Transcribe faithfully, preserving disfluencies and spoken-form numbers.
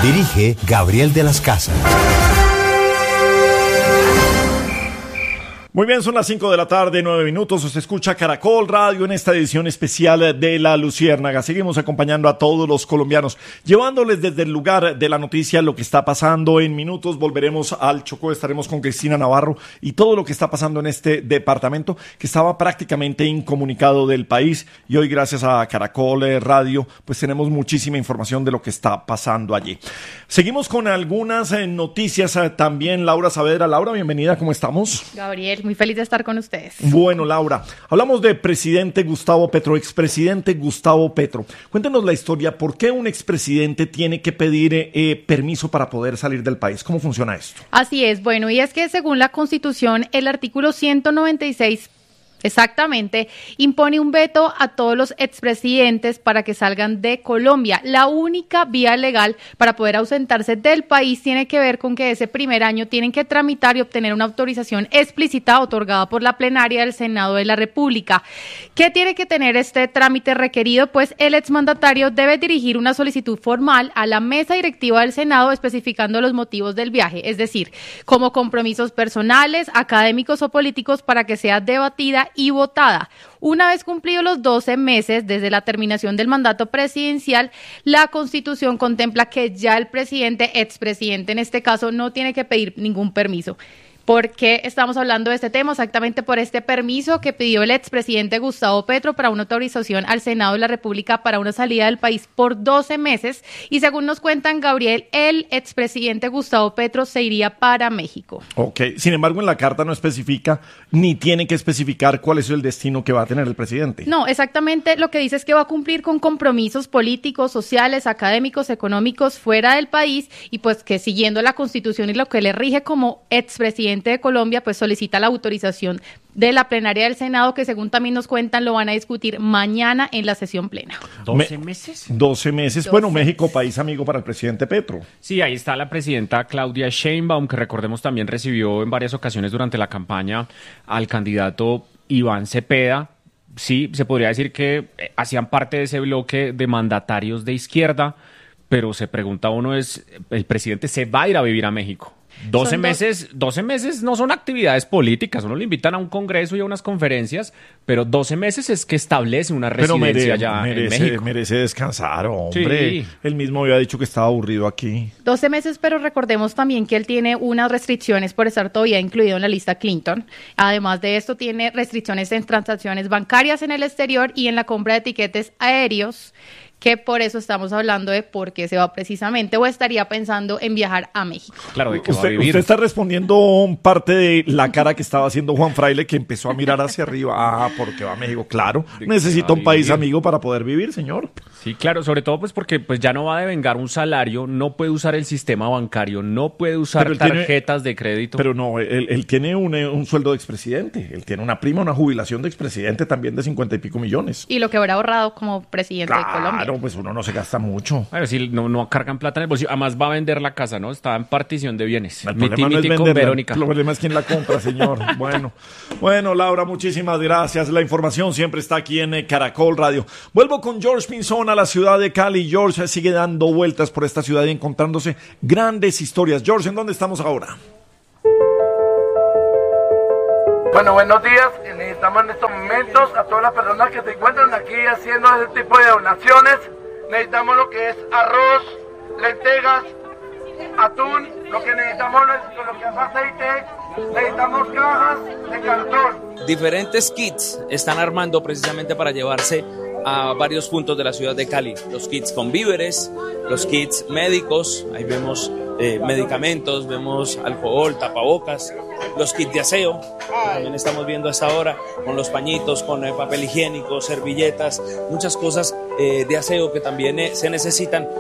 Dirige Gabriel de las Casas. Muy bien, son las cinco de la tarde, nueve minutos. Se escucha Caracol Radio en esta edición especial de La Luciérnaga. Seguimos acompañando a todos los colombianos, llevándoles desde el lugar de la noticia lo que está pasando. En minutos volveremos al Chocó, estaremos con Cristina Navarro y todo lo que está pasando en este departamento que estaba prácticamente incomunicado del país. Y hoy, gracias a Caracol Radio, pues tenemos muchísima información de lo que está pasando allí. Seguimos con algunas eh, noticias eh, también. Laura Saavedra. Laura, bienvenida, ¿cómo estamos? Gabriel, muy feliz de estar con ustedes. Bueno, Laura, hablamos de presidente Gustavo Petro, expresidente Gustavo Petro. Cuéntenos la historia, ¿por qué un expresidente tiene que pedir eh, permiso para poder salir del país? ¿Cómo funciona esto? Así es, bueno, y es que según la Constitución, el artículo ciento noventa y seis exactamente, impone un veto a todos los expresidentes para que salgan de Colombia. La única vía legal para poder ausentarse del país tiene que ver con que ese primer año tienen que tramitar y obtener una autorización explícita otorgada por la plenaria del Senado de la República. ¿Qué tiene que tener este trámite requerido? Pues el exmandatario debe dirigir una solicitud formal a la mesa directiva del Senado especificando los motivos del viaje, es decir, como compromisos personales, académicos o políticos para que sea debatida y votada. Una vez cumplidos los doce meses desde la terminación del mandato presidencial, la Constitución contempla que ya el presidente, expresidente en este caso, no tiene que pedir ningún permiso. ¿Por qué estamos hablando de este tema? Exactamente por este permiso que pidió el expresidente Gustavo Petro para una autorización al Senado de la República para una salida del país por doce meses. Y según nos cuentan, Gabriel, el expresidente Gustavo Petro se iría para México. Ok, sin embargo, en la carta no especifica ni tiene que especificar cuál es el destino que va a tener el presidente. No, exactamente lo que dice es que va a cumplir con compromisos políticos, sociales, académicos, económicos fuera del país y pues que siguiendo la Constitución y lo que le rige como expresidente de Colombia, pues solicita la autorización de la plenaria del Senado, que según también nos cuentan, lo van a discutir mañana en la sesión plena. ¿doce meses? doce meses. doce Bueno, México, país amigo para el presidente Petro. Sí, ahí está la presidenta Claudia Sheinbaum, que recordemos también recibió en varias ocasiones durante la campaña al candidato Iván Cepeda. Sí, se podría decir que hacían parte de ese bloque de mandatarios de izquierda, pero se pregunta uno es, ¿el presidente se va a ir a vivir a México? doce meses, doce meses no son actividades políticas, uno le invitan a un congreso y a unas conferencias, pero doce meses es que establece una residencia mere, allá merece, en México. Merece descansar, hombre. Sí. Él mismo había dicho que estaba aburrido aquí. doce meses, pero recordemos también que él tiene unas restricciones por estar todavía incluido en la lista Clinton. Además de esto, tiene restricciones en transacciones bancarias en el exterior y en la compra de tiquetes aéreos, que por eso estamos hablando de por qué se va precisamente o estaría pensando en viajar a México. Claro, de que usted, va a vivir. Usted está respondiendo parte de la cara que estaba haciendo Juan Fraile, que empezó a mirar hacia arriba. Ah, porque va a México, claro. Necesita un país amigo para poder vivir, señor. Sí, claro, sobre todo pues porque pues ya no va a devengar un salario, no puede usar el sistema bancario, no puede usar tarjetas tiene, de crédito. Pero no, él, él tiene un, un sueldo de expresidente, él tiene una prima, una jubilación de expresidente también de cincuenta y pico millones. Y lo que habrá ahorrado como presidente claro, de Colombia. Claro, pues uno no se gasta mucho. Bueno, sí, no, no cargan plata en el bolsillo, además va a vender la casa, ¿no? Está en partición de bienes. El problema no es venderla, Verónica. El problema es quién la compra, señor. bueno, bueno, Laura, muchísimas gracias. La información siempre está aquí en Caracol Radio. Vuelvo con George Pinzón a la ciudad de Cali. George sigue dando vueltas por esta ciudad y encontrándose grandes historias. George, ¿en dónde estamos ahora? Bueno, buenos días. Necesitamos en estos momentos a todas las personas que se encuentran aquí haciendo este tipo de donaciones. Necesitamos lo que es arroz, lentejas, atún. Lo que necesitamos es lo que es aceite. Necesitamos cajas de cartón. Diferentes kits están armando precisamente para llevarse a varios puntos de la ciudad de Cali. Los kits con víveres, los kits médicos, ahí vemos eh, medicamentos, vemos alcohol, tapabocas, los kits de aseo, que también estamos viendo hasta ahora, con los pañitos, con eh, papel higiénico, servilletas, muchas cosas eh, de aseo que también eh, se necesitan